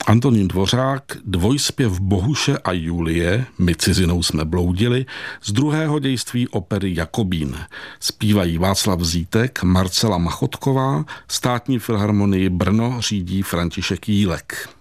Antonín Dvořák, dvojspěv Bohuše a Julie, My cizinou jsme bloudili, z druhého dějství opery Jakobín. Zpívají Václav Zítek, Marcela Machotková, Státní filharmonii Brno řídí František Jílek.